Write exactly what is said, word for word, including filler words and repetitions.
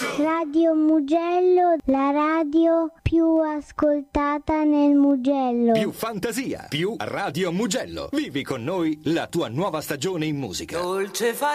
Radio Mugello, la radio più ascoltata nel Mugello. Più fantasia, più Radio Mugello. Vivi con noi la tua nuova stagione in musica. Dolce far